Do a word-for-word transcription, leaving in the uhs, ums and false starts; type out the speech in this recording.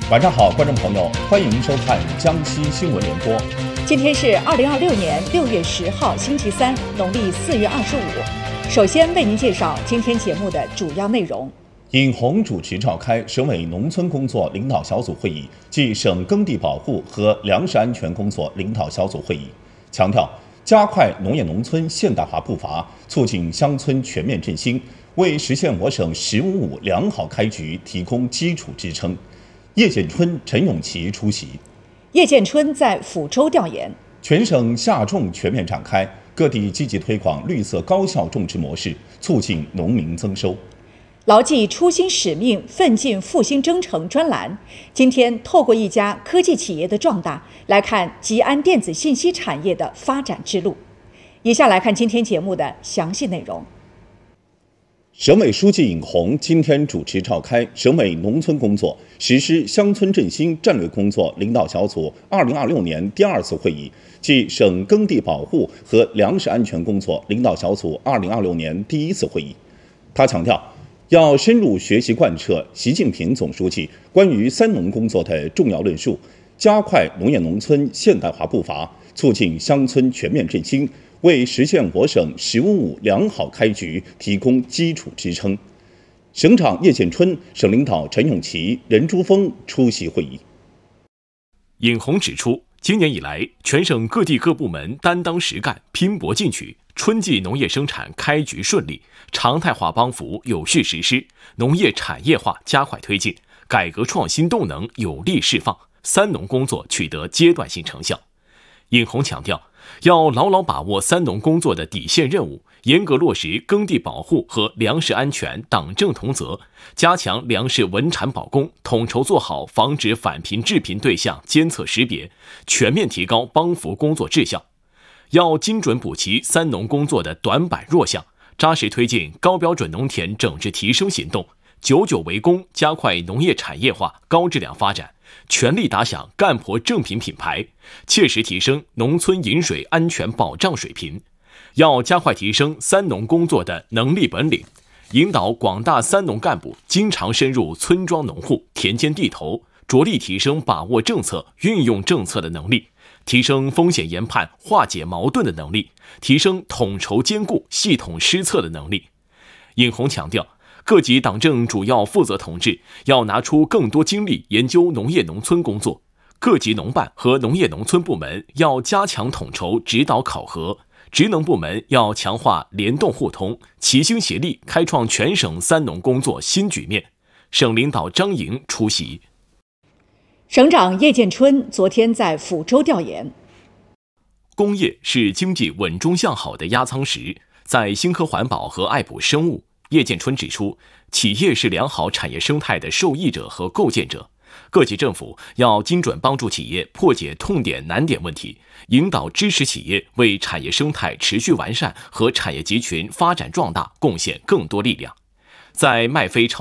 晚上好，观众朋友，欢迎收看江西新闻联播。 今天是二零二六年六月十号，星期三，农历四月二十五。首先为您介绍今天节目的主要内容。 尹红主持召开省委农村工作领导小组会议暨省耕地保护和粮食安全工作领导小组会议，强调加快农业农村现代化步伐，促进乡村全面振兴，为实现我省“十五五”良好开局提供基础支撑。叶建春、陈永琪出席。 叶建春在抚州调研。 全省夏种全面展开，各地积极推广绿色高效种植模式，促进农民增收。 牢记初心使命，奋进复兴征程专栏，今天透过一家科技企业的壮大，来看吉安电子信息产业的发展之路。以下来看今天节目的详细内容。 省委书记尹红今天主持召开省委农村工作实施乡村振兴战略工作领导小组二零二六年第二次会议暨省耕地保护和粮食安全工作领导小组二零二六年第一次会议。他强调，要深入学习贯彻习近平总书记关于三农工作的重要论述，加快农业农村现代化步伐，促进乡村全面振兴，为实现我省“十五五”良好开局提供基础支撑。省长叶建春、省领导陈永琪、任珠峰出席会议。 尹红指出，今年以来，全省各地各部门担当实干，拼搏进取，春季农业生产开局顺利，常态化帮扶有序实施，农业产业化加快推进，改革创新动能有力释放，三农工作取得阶段性成效。尹红强调，要牢牢把握三农工作的底线任务，严格落实耕地保护和粮食安全党政同责，加强粮食稳产保供，统筹做好防止返贫致贫对象监测识别，全面提高帮扶工作质效。要精准补齐三农工作的短板弱项，扎实推进高标准农田整治提升行动，久久为功，加快农业产业化高质量发展，全力打响干婆正品品牌，切实提升农村饮水安全保障水平。要加快提升三农工作的能力本领，引导广大三农干部经常深入村庄农户、田间地头，着力提升把握政策、运用政策的能力，提升风险研判、化解矛盾的能力，提升统筹兼顾、系统施策的能力。尹红强调，各级党政主要负责同志要拿出更多精力研究农业农村工作，各级农办和农业农村部门要加强统筹指导考核，职能部门要强化联动互通，齐心协力开创全省三农工作新局面。省领导张莹出席。 省长叶建春昨天在抚州调研。 工业是经济稳中向好的压舱石，在兴科环保和爱普生物，叶建春指出，企业是良好产业生态的受益者和构建者，各级政府要精准帮助企业破解痛点难点问题，引导支持企业为产业生态持续完善和产业集群发展壮大贡献更多力量。在麦飞超